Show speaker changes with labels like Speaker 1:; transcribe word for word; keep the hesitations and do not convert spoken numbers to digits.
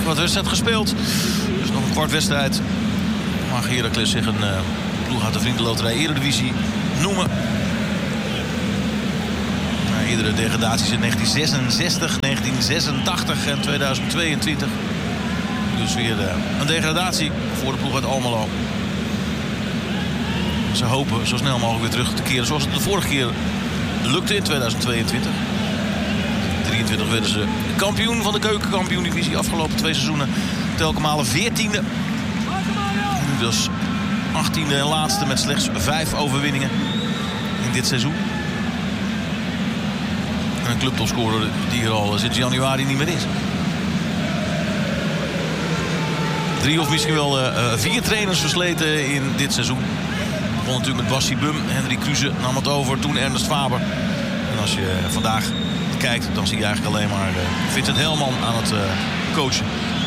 Speaker 1: kwart wedstrijd gespeeld. Dus nog een kwart wedstrijd. Mag Heracles zich een uh, ploeg uit de Vriendenloterij Eredivisie noemen. Na eerdere degradaties in negentien zesenzestig, negentien zesentachtig en tweeduizend tweeëntwintig. Dus weer uh, een degradatie voor de ploeg uit Almelo. Ze hopen zo snel mogelijk weer terug te keren zoals het de vorige keer lukte in tweeduizend tweeëntwintig. drieëntwintig werden ze kampioen van de keukenkampioen-divisie. Afgelopen twee seizoenen telkens malen veertiende. Nu dus achttiende en laatste met slechts vijf overwinningen in dit seizoen. En een clubtopscorer die er al sinds januari niet meer is. Drie of misschien wel uh, vier trainers versleten in dit seizoen. Begon natuurlijk met Bassi Bum. Henry Kruse nam het over, toen Ernest Faber. En als je vandaag kijkt, dan zie je eigenlijk alleen maar uh, Vincent Helman aan het uh, coachen.